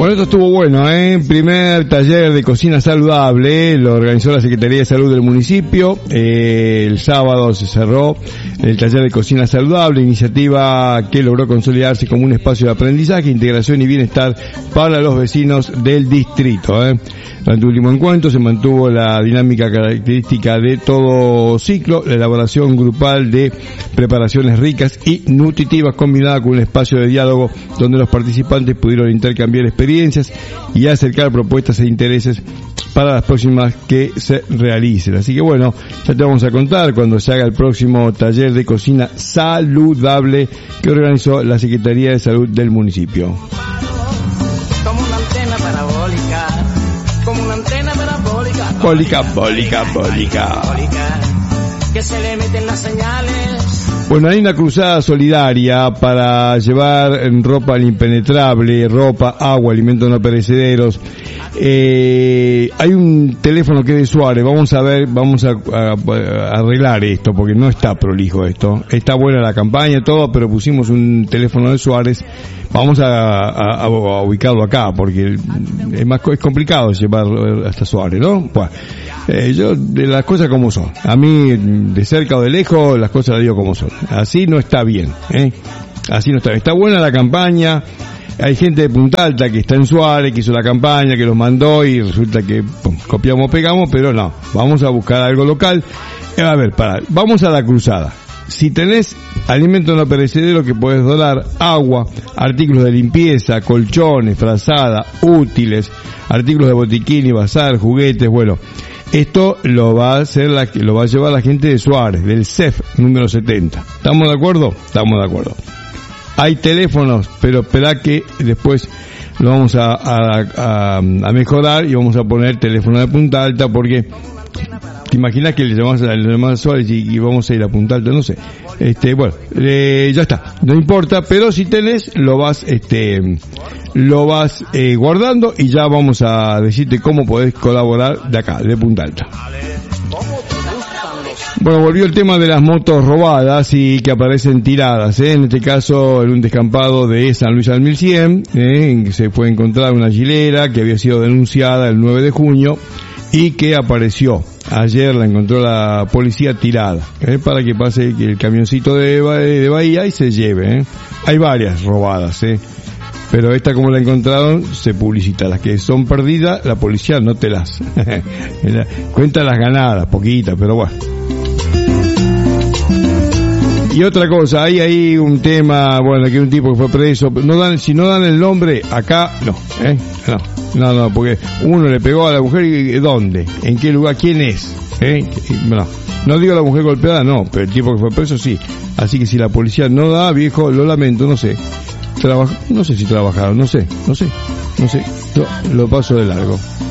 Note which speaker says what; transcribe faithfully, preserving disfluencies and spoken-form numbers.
Speaker 1: Bueno, esto estuvo bueno, ¿eh? Primer taller de cocina saludable, lo organizó la Secretaría de Salud del municipio. Eh, el sábado se cerró el taller de cocina saludable, iniciativa que logró consolidarse como un espacio de aprendizaje, integración y bienestar para los vecinos del distrito, ¿eh? Durante el último encuentro se mantuvo la dinámica característica de todo ciclo, la elaboración grupal de preparaciones ricas y nutritivas combinada con un espacio de diálogo donde los participantes pudieron intercambiar experiencias y acercar propuestas e intereses para las próximas que se realicen. Así que bueno, ya te vamos a contar cuando se haga el próximo taller de cocina saludable que organizó la Secretaría de Salud del municipio.
Speaker 2: Como una antena parabólica, como una antena parabólica,
Speaker 1: bólica, bólica, bólica,
Speaker 2: que se le meten las señales.
Speaker 1: Bueno, hay una cruzada solidaria para llevar ropa al impenetrable, ropa, agua, alimentos no perecederos. Eh, hay un teléfono que es de Suárez, vamos a ver, vamos a, a, a arreglar esto, porque no está prolijo esto. Está buena la campaña, todo, pero pusimos un teléfono de Suárez. Vamos a, a, a ubicarlo acá, porque es más es complicado llevar hasta Suárez, ¿no? Bueno, eh, yo, de las cosas como son. A mí, de cerca o de lejos, las cosas las digo como son. Así no está bien, ¿eh? Así no está bien. Está buena la campaña. Hay gente de Punta Alta que está en Suárez, que hizo la campaña, que los mandó y resulta que pum, copiamos, pegamos, pero no. Vamos a buscar algo local. Eh, a ver, para, vamos a la cruzada. Si tenés alimentos no perecederos que podés donar, agua, artículos de limpieza, colchones, frazada, útiles, artículos de botiquín y bazar, juguetes, bueno, esto lo va a hacer la, lo va a llevar la gente de Suárez, del C E F número setenta. ¿Estamos de acuerdo? Estamos de acuerdo. Hay teléfonos, pero espera que después lo vamos a, a, a, a mejorar y vamos a poner teléfono de Punta Alta porque ¿te imaginas que le llamamos a, le llamamos a Suárez y, y vamos a ir a Punta Alta? No sé. Este, bueno, eh, ya está. No importa, pero si tenés, lo vas, este, lo vas eh, guardando y ya vamos a decirte cómo podés colaborar de acá, de Punta Alta. Bueno, volvió el tema de las motos robadas y que aparecen tiradas, ¿eh? En este caso, en un descampado de San Luis al mil cien, ¿eh? En que se fue encontrar una gilera que había sido denunciada el nueve de junio y que apareció. Ayer la encontró la policía tirada, ¿eh? Para que pase que el camioncito de, de Bahía y se lleve, ¿eh? Hay varias robadas, ¿eh? Pero esta, como la encontraron, se publicita. Las que son perdidas, la policía no te las cuenta las ganadas, poquitas, pero bueno. Y otra cosa, hay ahí un tema, bueno, que un tipo que fue preso, no dan, si no dan el nombre, acá, no, ¿eh? No, no, no, porque uno le pegó a la mujer, y ¿dónde? ¿En qué lugar? ¿Quién es? ¿Eh? No, no digo la mujer golpeada, no, pero el tipo que fue preso, sí. Así que si la policía no da, viejo, lo lamento, no sé. Traba, no sé si trabajaron, no sé, no sé, no sé, yo lo paso de largo.